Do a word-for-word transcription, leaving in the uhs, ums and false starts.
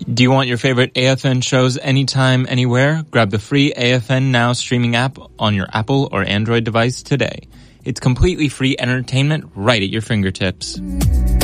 Do you want your favorite A F N shows anytime, anywhere? Grab the free A F N Now streaming app on your Apple or Android device today. It's completely free entertainment right at your fingertips.